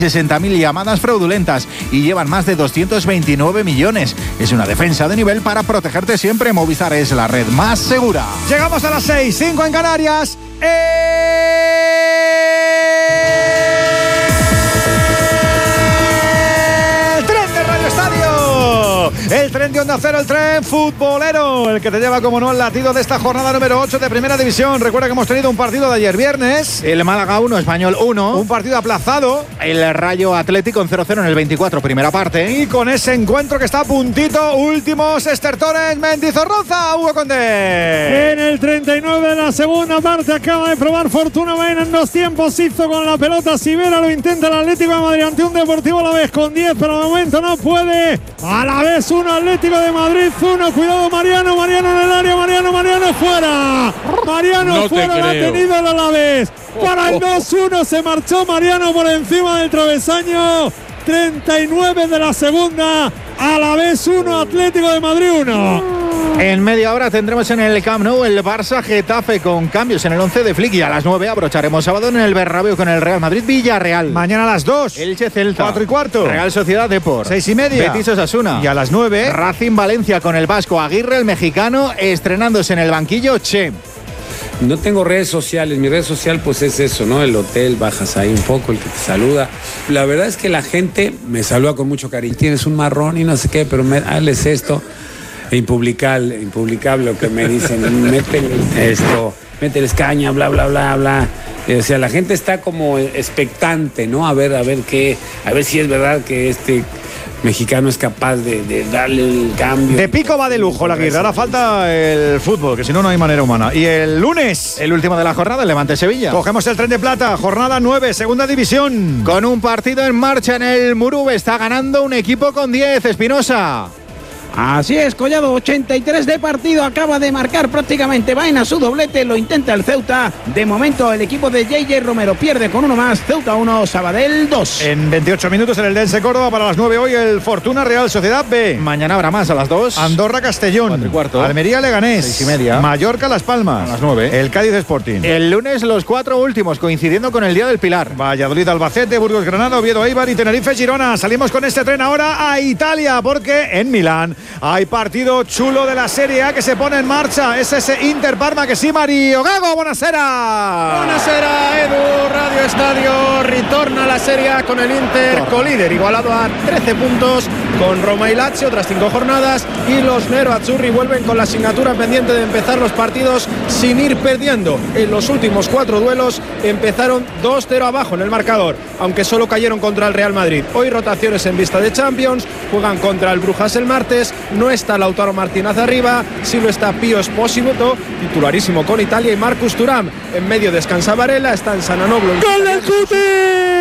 60.000 llamadas fraudulentas y llevan más de 229 millones. Es una defensa de nivel para protegerte siempre. Movistar es la red más segura. Llegamos a las 6:05 en Canarias. El tren de Onda Cero, el tren futbolero, el que te lleva como no al latido de esta jornada número 8 de Primera División. Recuerda que hemos tenido un partido de ayer viernes. El Málaga 1, Español 1. Un partido aplazado. El Rayo Atlético en 0-0 en el 24, primera parte. Y con ese encuentro que está a puntito, últimos estertores, Mendizorroza, Hugo Condé. En el 39 de la segunda parte acaba de probar fortuna Baena en 2 tiempos. Hizo con la pelota Sivera, lo intenta el Atlético de Madrid ante un Deportivo Alavés con 10, pero de momento no puede. Alavés 1, Atlético de Madrid 1. Cuidado Mariano en el área, Mariano fuera. Mariano no fuera, lo ha tenido el Alavés. Para el 2-1 se marchó Mariano por encima del travesaño. 39 de la segunda, Alavés 1, Atlético de Madrid 1. En media hora tendremos en el Camp Nou el Barça Getafe con cambios en el 11 de Flick, y a las 9 abrocharemos sábado en el Bernabéu con el Real Madrid Villarreal. Mañana a las 2 Elche Celta, 4:15 Real Sociedad Depor, 6:30 Betis Osasuna, y a las 9 Racing Valencia con el vasco Aguirre, el mexicano, estrenándose en el banquillo Che. No tengo redes sociales, mi red social pues es eso, ¿no? El hotel, bajas ahí un poco, el que te saluda. La verdad es que la gente me saluda con mucho cariño. Tienes un marrón y no sé qué, pero hazles esto. Impublicable lo que me dicen, mételes esto, mételes caña, bla, bla, bla, bla. O sea, la gente está como expectante, ¿no? A ver si es verdad que este mexicano es capaz de darle el cambio. De pico va de lujo la Aguirre. Ahora falta el fútbol, que si no, no hay manera humana. Y el lunes, el último de la jornada, el Levante-Sevilla. Cogemos el tren de plata, jornada 9, segunda división. Con un partido en marcha en el Murube, está ganando un equipo con 10, Espinosa. Así es, Collado, 83 de partido, acaba de marcar prácticamente Baena su doblete, lo intenta el Ceuta. De momento el equipo de JJ Romero pierde con uno más, Ceuta 1, Sabadell 2. En 28 minutos en el Dense Córdoba, para las 9 hoy el Fortuna Real Sociedad B. Mañana habrá más a las 2. Andorra Castellón, 4:15. Almería Leganés, 6:30. Mallorca Las Palmas, a las 9. El Cádiz Sporting. El lunes los 4 últimos, coincidiendo con el Día del Pilar. Valladolid Albacete, Burgos Granada, Oviedo Eibar y Tenerife Girona. Salimos con este tren ahora a Italia, porque en Milán hay partido chulo de la Serie A que se pone en marcha. Es ese Inter Parma, que sí, Mario Gago, buonasera. Buonasera, Edu, Radio Estadio. Ritorna la Serie A con el Inter, colíder, igualado a 13 puntos con Roma y Lazio tras 5 jornadas, y los Nero-Azzurri vuelven con la asignatura pendiente de empezar los partidos sin ir perdiendo. En los últimos 4 duelos empezaron 2-0 abajo en el marcador, aunque solo cayeron contra el Real Madrid. Hoy rotaciones en vista de Champions, juegan contra el Brujas el martes. No está Lautaro Martínez arriba, sí lo está Pio Esposito, titularísimo con Italia, y Marcus Thuram. En medio descansa Varela, está en Sananoglu. ¡Gol del Cuti!